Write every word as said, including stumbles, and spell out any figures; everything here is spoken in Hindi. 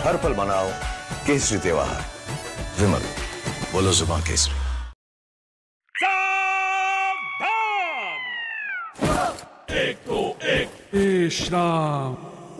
हर पल मनाओ केसरी त्योहार। विमल, बोलो जुबान केसरी। एक तो एक, हे श्याम